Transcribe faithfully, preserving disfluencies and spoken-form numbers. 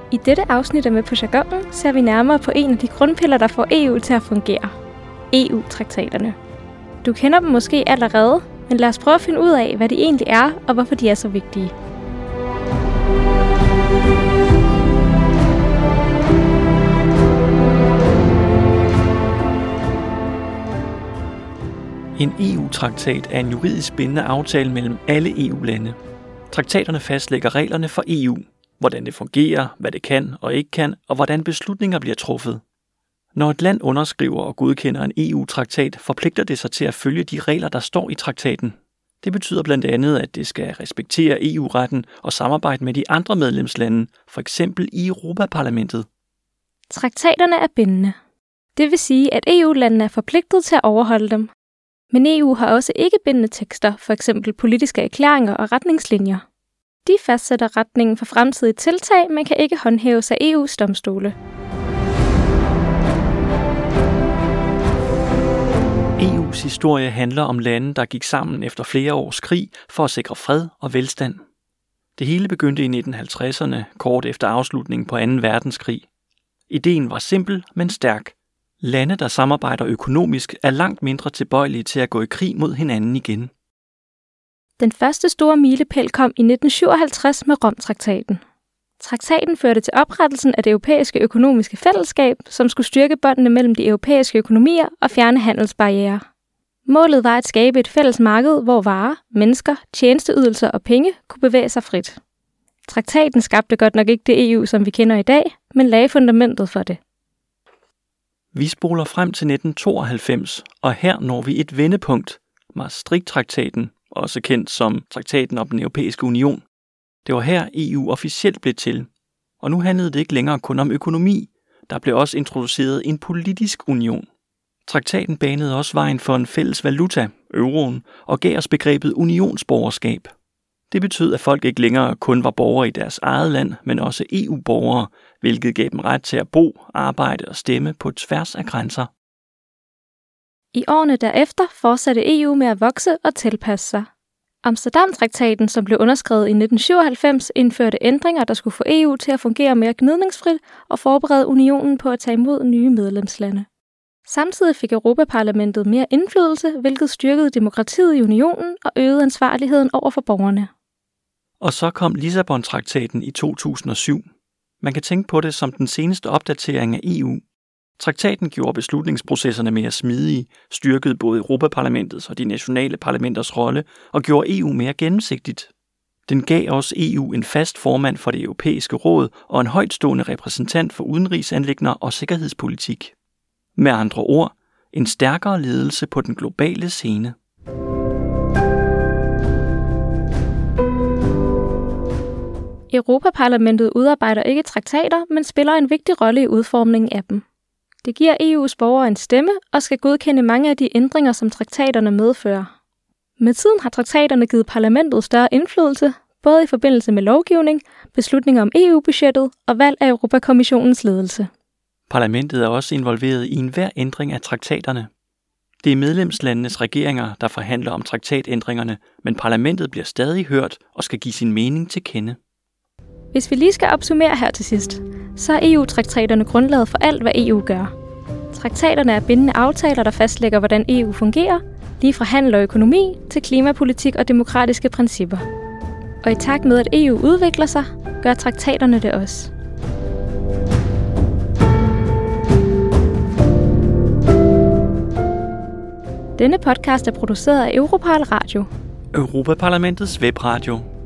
I dette afsnit af Med på Jargonen ser vi nærmere på en af de grundpiller, der får E U til at fungere. E U-traktaterne. Du kender dem måske allerede, men lad os prøve at finde ud af, hvad de egentlig er, og hvorfor de er så vigtige. En E U-traktat er en juridisk bindende aftale mellem alle E U-lande. Traktaterne fastlægger reglerne for E U, hvordan det fungerer, hvad det kan og ikke kan, og hvordan beslutninger bliver truffet. Når et land underskriver og godkender en E U-traktat, forpligter det sig til at følge de regler, der står i traktaten. Det betyder blandt andet, at det skal respektere E U-retten og samarbejde med de andre medlemslande, f.eks. i Europa-parlamentet. Traktaterne er bindende. Det vil sige, at E U-landene er forpligtet til at overholde dem. Men E U har også ikke bindende tekster, f.eks. politiske erklæringer og retningslinjer. De fastsætter retningen for fremtidige tiltag, men kan ikke håndhæves af E U's domstole. E U's historie handler om lande, der gik sammen efter flere års krig for at sikre fred og velstand. Det hele begyndte i nitten halvtredserne, kort efter afslutningen på anden verdenskrig. Ideen var simpel, men stærk. Lande, der samarbejder økonomisk, er langt mindre tilbøjelige til at gå i krig mod hinanden igen. Den første store milepæl kom i nitten syvoghalvtreds med Romtraktaten. Traktaten førte til oprettelsen af det europæiske økonomiske fællesskab, som skulle styrke båndene mellem de europæiske økonomier og fjerne handelsbarrierer. Målet var at skabe et fælles marked, hvor varer, mennesker, tjenesteydelser og penge kunne bevæge sig frit. Traktaten skabte godt nok ikke det E U, som vi kender i dag, men lagde fundamentet for det. Vi spoler frem til nitten tooghalvfems, og her når vi et vendepunkt, Maastricht-traktaten, også kendt som Traktaten om den Europæiske Union. Det var her E U officielt blev til, og nu handlede det ikke længere kun om økonomi. Der blev også introduceret en politisk union. Traktaten banede også vejen for en fælles valuta, euroen, og gav os begrebet unionsborgerskab. Det betød, at folk ikke længere kun var borgere i deres eget land, men også E U-borgere, hvilket gav dem ret til at bo, arbejde og stemme på tværs af grænser. I årene derefter fortsatte E U med at vokse og tilpasse sig. Amsterdam-traktaten, som blev underskrevet i nitten syvoghalvfems, indførte ændringer, der skulle få E U til at fungere mere gnidningsfrit og forberede unionen på at tage imod nye medlemslande. Samtidig fik Europa-parlamentet mere indflydelse, hvilket styrkede demokratiet i unionen og øgede ansvarligheden over for borgerne. Og så kom Lissabon-traktaten i to tusind og syv. Man kan tænke på det som den seneste opdatering af E U. Traktaten gjorde beslutningsprocesserne mere smidige, styrkede både Europaparlamentets og de nationale parlamenters rolle og gjorde E U mere gennemsigtigt. Den gav også E U en fast formand for det europæiske råd og en højtstående repræsentant for udenrigsanliggender og sikkerhedspolitik. Med andre ord, en stærkere ledelse på den globale scene. Europaparlamentet udarbejder ikke traktater, men spiller en vigtig rolle i udformningen af dem. Det giver E U's borgere en stemme og skal godkende mange af de ændringer, som traktaterne medfører. Med tiden har traktaterne givet parlamentet større indflydelse, både i forbindelse med lovgivning, beslutninger om E U-budgettet og valg af Europakommissionens ledelse. Parlamentet er også involveret i enhver ændring af traktaterne. Det er medlemslandenes regeringer, der forhandler om traktatændringerne, men parlamentet bliver stadig hørt og skal give sin mening til kende. Hvis vi lige skal opsummere her til sidst, så er E U-traktaterne grundlaget for alt, hvad E U gør. Traktaterne er bindende aftaler, der fastlægger, hvordan E U fungerer, lige fra handel og økonomi til klimapolitik og demokratiske principper. Og i takt med, at E U udvikler sig, gør traktaterne det også. Denne podcast er produceret af Europal Radio. Europaparlamentets webradio.